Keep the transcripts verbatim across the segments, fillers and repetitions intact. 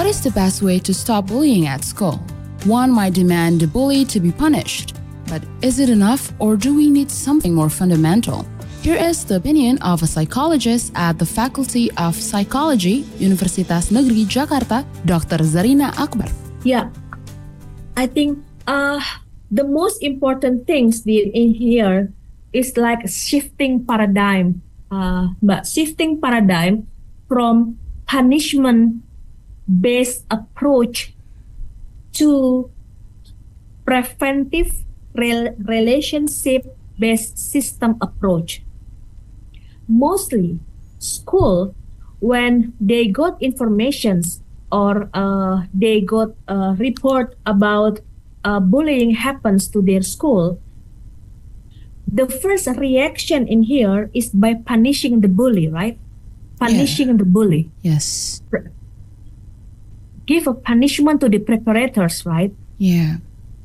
What is the best way to stop bullying at school? One might demand the bully to be punished. But is it enough, or do we need something more fundamental? Here is the opinion of a psychologist at the Faculty of Psychology, Universitas Negeri Jakarta, Doctor Zarina Akbar. Yeah, I think uh, the most important things in here is like shifting paradigm, uh, but shifting paradigm from punishment-based approach to preventive rel- relationship-based system approach. Mostly, school, when they got informations or uh, they got a report about uh, bullying happens to their school, the first reaction in here is by punishing the bully, right? Punishing yeah. the bully. Yes. Give a punishment to the preparators, right? Yeah.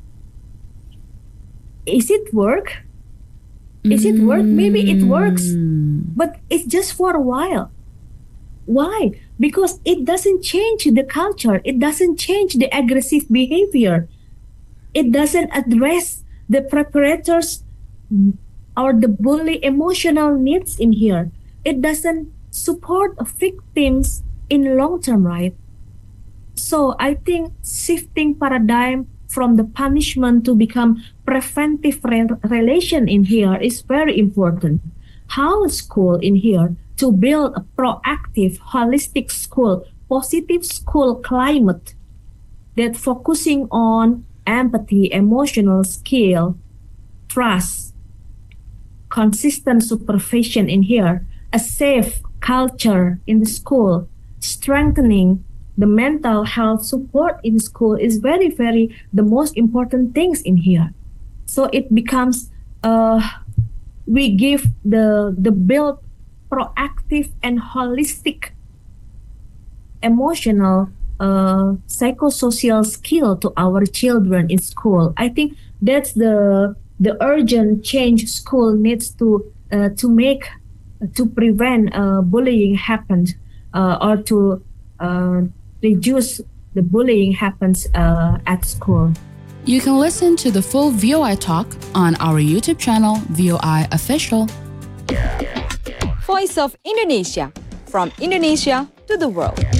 Is it work? Is it work? Maybe it works, but it's just for a while. Why? Because it doesn't change the culture. It doesn't change the aggressive behavior. It doesn't address the preparators or the bully emotional needs in here. It doesn't support victims in long term, right? So I think shifting paradigm from the punishment to become preventive re- relation in here is very important. How school in here to build a proactive, holistic school, positive school climate that focusing on empathy, emotional skill, trust, consistent supervision in here, a safe culture in the school, strengthening the mental health support in school is very, very the most important things in here. So it becomes, uh, we give the the build proactive and holistic emotional, uh, psychosocial skill to our children in school. I think that's the the urgent change school needs to uh, to make to prevent uh, bullying happens uh, or to uh, reduce the bullying happens uh, at school. You can listen to the full V O I talk on our YouTube channel, V O I Official. Voice of Indonesia, from Indonesia to the world.